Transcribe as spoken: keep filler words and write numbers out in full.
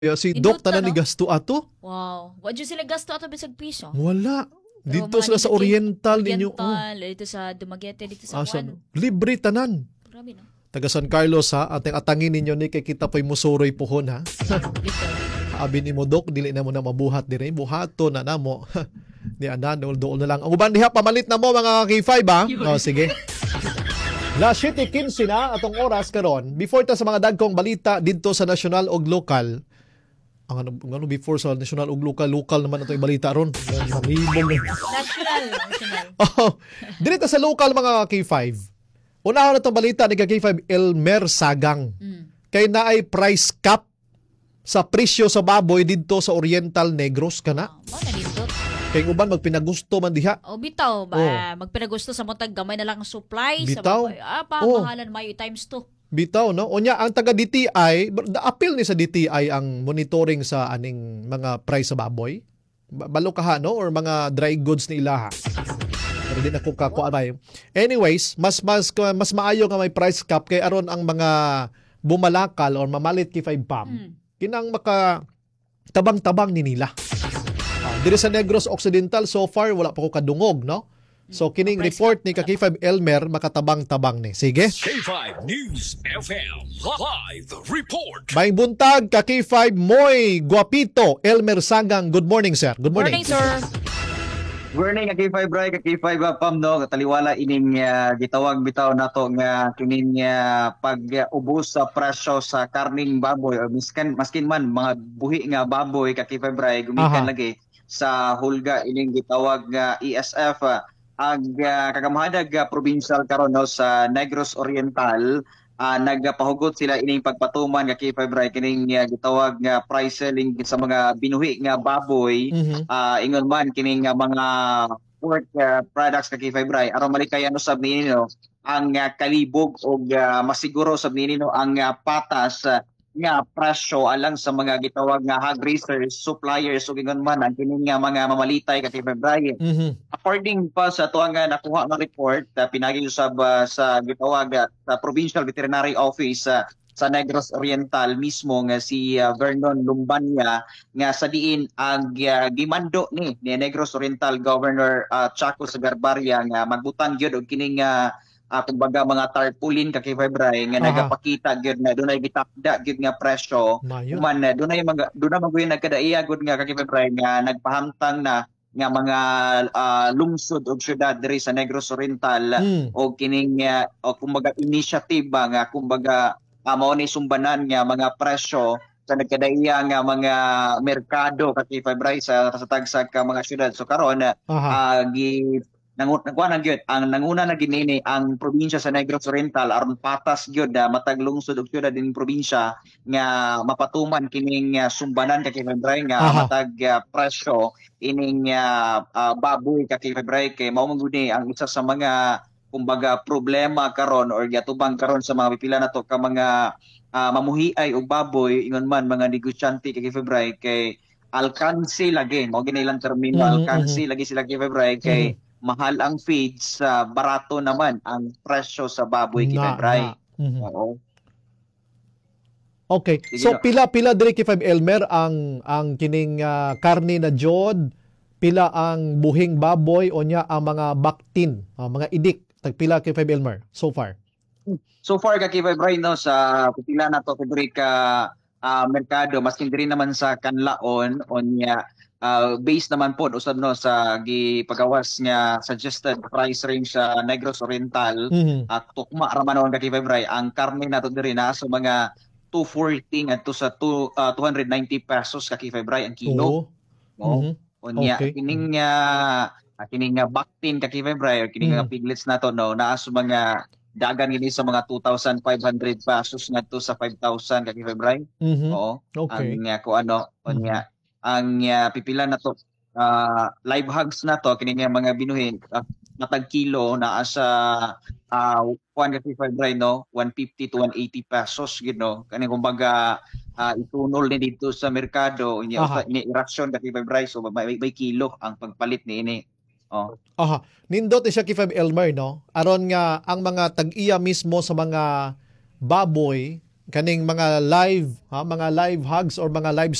Ya, si Nindot Doc tanan ka, ni no? gasto ato? Wow. Wa dyan sila gasto ato bisag piso. Wala. Pero Dito mga sila sa nindot kay- Oriental ninyo. Oh. Oriental, dito sa Dumaguete, dito sa Asa, Juan. libre tanan. Grabe, no? Taga San Carlos ha, ating atangin ninyo ni kay kita po'y musuroy pohon ha. Literal. Abi ni mo Doc, dili na mo na mabuhat dire. Buhato na namo. Ni anan, dool na lang. Ang uban diha, pamalit na mo mga K five ha. O, sige. Last City quinze na atong oras karon. Before ta sa mga dagkong balita dito sa national og local. Ang ano, ang ano before sa national ug local, local naman ato balita ron. Mamibong eh. National. National. Oh, dito sa local mga K five. Una na itong balita ni K five Elmer Sagang. Mm. Kay naay price cap sa presyo sa baboy dito sa Oriental Negros kana. Oh, mo na dito. Kay uban magpinagusto man diha. O bitaw ba, Oh. magpinagusto sa montag gamay na lang ang supply Bitaw. sa baboy. Ah, pa Oh. mahalan mayo times two. Bitaw no. Unya ang taga D T I, the appeal ni sa D T I ang monitoring sa aning mga price sa baboy. Ba- Balo ka ha, no, or mga dry goods ni ilaha. Pero di na ko kakuha ba. Anyways, mas mas mas maayo nga may price cap kay aron ang mga bumalakal or mamalit kay five pam. Mm. Kinang maka tabang-tabang ni nila. Ah, diri sa Negros Occidental so far wala pa ko kadungog, no? So kining Price report ni ka K five Elmer makatabang-tabang ni. Sige. K five News F M Live Report. Maing buntag ka K five Moy Guapito Elmer Sagang. Good morning, sir. Good morning. Morning, sir. Morning, K five Bray, K five uh, Pam, no? Kataliwala ining uh, gitawag bitaw nato nga kining uh, pag-ubos sa presyo sa karning baboy o miskan maskin man mga buhi nga baboy ka K five Bray gumikan Aha. lagi sa hulga ining gitawag nga E S F uh, ag uh, kagamahadag uh, provincial karon no sa Negros Oriental. Uh, nagpahugot sila ining pagpatuman nga K five Bray kining uh, gitawag nga price selling sa mga binuhi nga baboy. Mhm. Ah, ingon man kining uh, mga pork uh, products ka K five Bray aron malikay ano sab ninyo ang uh, kalibog og uh, masiguro sab ninyo ang uh, patas uh, nga presyo alang sa mga gitawag nga hog raisers, suppliers ug ingon man ang kining nga mga mamalitay ka K five Bray. Mhm. According pa sa tuwa nga nakuha nga report uh, pinagi sa uh, sa gitawag uh, sa Provincial Veterinary Office uh, sa Negros Oriental mismo nga si uh, Vernon Lumbanya nga sa diin ang uh, gimando ni ni Negros Oriental Governor uh, Chaco Sagarbarya nga magbutang gyud og kining uh, uh, kumbaga mga tarpaulin ka kay Febray nga Aha. nagapakita gyud na dunay gitakda gyud nga presyo. Mayo. Human na dunay mga dunay magoy nagkadaiya gud nga ka kay Febray nga nagpahamtang na nga mga uh, lungsod o syudad diri sa Negros Oriental Mm. o kining uh, o kumbaga initiative ba nga kumbaga uh, mao ni sumbanan nga mga presyo sa nagkadaiya nga mga merkado kay Febray sa sa tagsag ka mga syudad. So karon uh, Aha. uh, gi nangu nangkuan gyud ang nanguna na ginini ang probinsya sa Negros Oriental aron patas gyud uh, matag lungsod ug syudad din probinsya nga mapatuman kining uh, sumbanan kay Febray nga Aha. matag uh, presyo ining uh, uh, baboy ka kay Febray kay mao man gud ni ang isa sa mga kumbaga problema karon or gatubang karon sa mga pipila nato ka mga uh, mamuhiay og baboy ingon man mga negosyante kay Febray kay alkansi lagi mao gini ilang termino Mhm, alkansi lagi sila kay Febray kay mahal ang feeds sa barato naman ang presyo sa baboy kay Na, Febray. na. Mhm. Oo. Okay. Sige So na. pila pila diri kay five Elmer ang ang kining ah, karne na jod, pila ang buhing baboy o nya ang mga baktin, ah, mga idik tagpila kay five Elmer so far. So far ka kay Febray no sa pipila na to diri ka ah, merkado maskin diri naman sa kanlaon onya uh, based naman po usab no sa gipagawas nga suggested price range sa Negros Oriental Mhm. at tukma ra man ka kay Febray ang karne nato diri na sa mga two forty ngadto sa two, uh, two ninety pesos ka kay Febray ang kilo. Oo. No? Mhm. Unya Okay. kining uh, kining nga baktin ka kay Febray or kining nga Mhm. piglets nato no naa sa mga dagan gini sa mga two thousand five hundred pesos ngadto sa five thousand ka kay Febray. Mhm. Oo. Okay. Ang nga ko ano unya ang uh, pipila na to uh, live hogs na to kini nga mga binuhin uh, matag kilo naa sa uh, one ka kay Febray no one fifty to one eighty pesos gid no kani kumbaga uh, itunol ni dito sa merkado unya Aha. usa ni irasyon ka kay Febray so may, may kilo ang pagpalit ni ini. Oh. Aha. Nindot siya kay five Elmer no. Aron nga ang mga tag-iya mismo sa mga baboy kaning mga live ha mga live hugs or mga live